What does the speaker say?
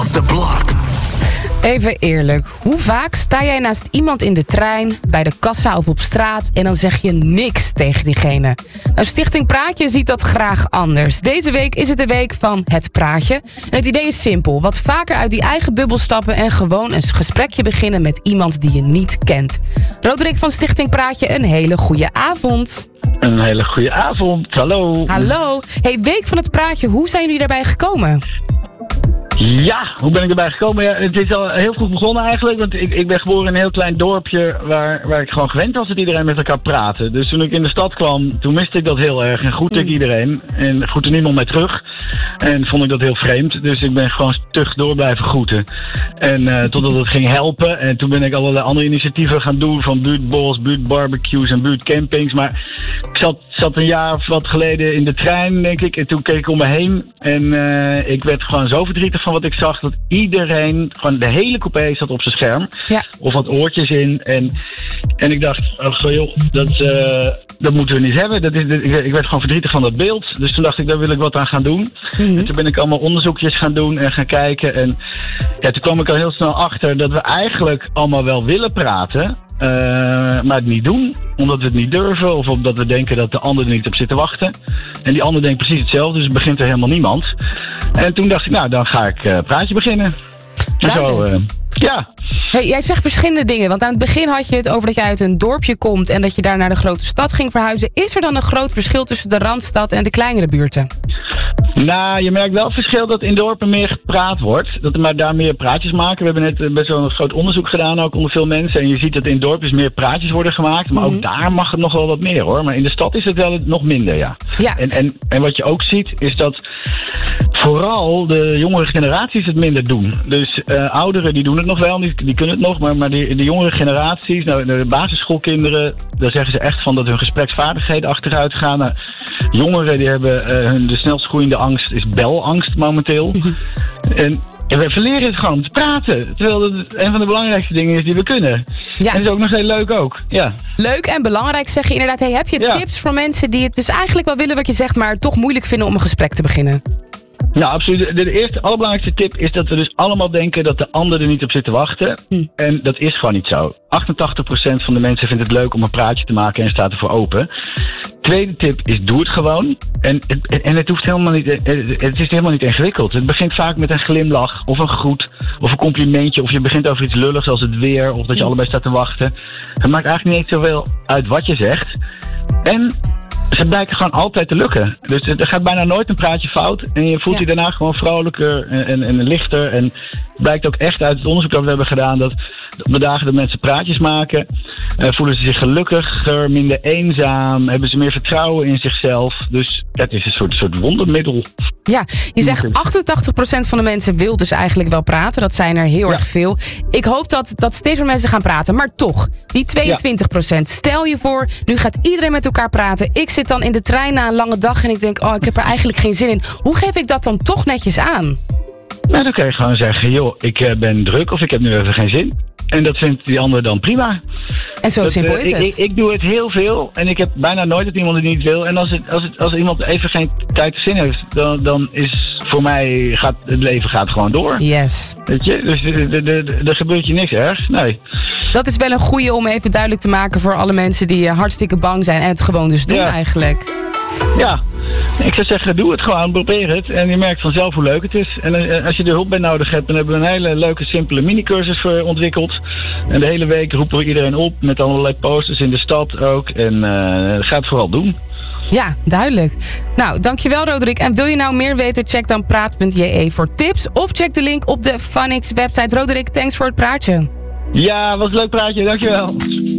the block. Even eerlijk, hoe vaak sta jij naast iemand in de trein, bij de kassa of op straat en dan zeg je niks tegen diegene? Nou, Stichting Praatje ziet dat graag anders. Deze week is het de week van het praatje. En het idee is simpel, wat vaker uit die eigen bubbel stappen en gewoon een gesprekje beginnen met iemand die je niet kent. Roderick van Stichting Praatje, een hele goede avond. Een hele goede avond, hallo. Hallo. Hey, week van het praatje, hoe zijn jullie daarbij gekomen? Ja, hoe ben ik erbij gekomen? Ja, het is al heel vroeg begonnen eigenlijk, want ik ben geboren in een heel klein dorpje waar ik gewoon gewend was dat iedereen met elkaar praatte. Dus toen ik in de stad kwam, toen miste ik dat heel erg en groette ik iedereen en groette niemand mij terug. En vond ik dat heel vreemd, dus ik ben gewoon stug door blijven groeten. En totdat het ging helpen en toen ben ik allerlei andere initiatieven gaan doen van buurtborrels, buurtbarbecues en buurtcampings. Maar ik zat een jaar of wat geleden in de trein, denk ik, en toen keek ik om me heen en ik werd gewoon zo verdrietig van wat ik zag, dat iedereen, gewoon de hele coupé zat op zijn scherm. Ja. Of had oortjes in. En ik dacht, oh joh, dat moeten we niet hebben. Ik werd gewoon verdrietig van dat beeld. Dus toen dacht ik, daar wil ik wat aan gaan doen. Mm-hmm. En toen ben ik allemaal onderzoekjes gaan doen en gaan kijken. En ja, toen kwam ik al heel snel achter dat we eigenlijk allemaal wel willen praten. Maar het niet doen, omdat we het niet durven of omdat we denken dat de ander er niet op zit te wachten. En die ander denkt precies hetzelfde, dus begint er helemaal niemand. En toen dacht ik, nou, dan ga ik praatje beginnen. Zo, ja. Hey, jij zegt verschillende dingen, want aan het begin had je het over dat je uit een dorpje komt en dat je daar naar de grote stad ging verhuizen. Is er dan een groot verschil tussen de Randstad en de kleinere buurten? Nou, je merkt wel het verschil dat in dorpen meer gepraat wordt. Dat er maar daar meer praatjes maken. We hebben net best wel een groot onderzoek gedaan, ook onder veel mensen. En je ziet dat in dorpjes meer praatjes worden gemaakt. Maar ook daar mag het nog wel wat meer, hoor. Maar in de stad is het wel nog minder, ja. En wat je ook ziet, is dat vooral de jongere generaties het minder doen. Dus ouderen die doen het nog wel, die kunnen het nog. Maar de jongere generaties, nou, de basisschoolkinderen, daar zeggen ze echt van dat hun gespreksvaardigheden achteruit gaan. Nou, jongeren die hebben de snelst groeiende angst is belangst momenteel. En we verleren het gewoon te praten. Terwijl het een van de belangrijkste dingen is die we kunnen. Ja. En dat is ook nog heel leuk ook. Ja. Leuk en belangrijk zeg je inderdaad. Hey, heb je tips voor mensen die het dus eigenlijk wel willen wat je zegt, maar toch moeilijk vinden om een gesprek te beginnen? Nou, absoluut. De eerste, allerbelangrijkste tip is dat we dus allemaal denken dat de ander er niet op zit te wachten. En dat is gewoon niet zo. 88% van de mensen vindt het leuk om een praatje te maken en staat ervoor open. Tweede tip is, doe het gewoon. En het hoeft helemaal niet, het is helemaal niet ingewikkeld. Het begint vaak met een glimlach of een groet of een complimentje. Of je begint over iets lulligs als het weer of dat je allebei staat te wachten. Het maakt eigenlijk niet zoveel uit wat je zegt. En ze blijken gewoon altijd te lukken. Dus er gaat bijna nooit een praatje fout. En je voelt je daarna gewoon vrolijker en lichter. En het blijkt ook echt uit het onderzoek dat we hebben gedaan dat op de dagen dat mensen praatjes maken, voelen ze zich gelukkiger, minder eenzaam, hebben ze meer vertrouwen in zichzelf. Dus het is een soort wondermiddel. Ja, je zegt 88% van de mensen wil dus eigenlijk wel praten. Dat zijn er heel erg veel. Ik hoop dat steeds meer mensen gaan praten. Maar toch, die 22%. Stel je voor, nu gaat iedereen met elkaar praten. Ik zit dan in de trein na een lange dag en ik denk, ik heb er eigenlijk geen zin in. Hoe geef ik dat dan toch netjes aan? Nou, dan kan je gewoon zeggen, joh, ik ben druk of ik heb nu even geen zin. En dat vindt die ander dan prima. En zo simpel is het. Ik doe het heel veel en ik heb bijna nooit dat iemand het niet wil. En als iemand even geen tijd of zin heeft, dan is voor mij het leven gaat gewoon door. Yes. Weet je? Dus er gebeurt je niks ergs. Nee. Dat is wel een goeie om even duidelijk te maken voor alle mensen die hartstikke bang zijn en het gewoon dus doen eigenlijk. Ja, ik zou zeggen, doe het gewoon, probeer het. En je merkt vanzelf hoe leuk het is. En als je er hulp bij nodig hebt, dan hebben we een hele leuke, simpele minicursus voor ontwikkeld. En de hele week roepen we iedereen op met allerlei posters in de stad ook. En ga het vooral doen. Ja, duidelijk. Nou, dankjewel Roderick. En wil je nou meer weten, check dan praat.je voor tips. Of check de link op de Funix website. Roderick, thanks voor het praatje. Ja, was een leuk praatje, dankjewel.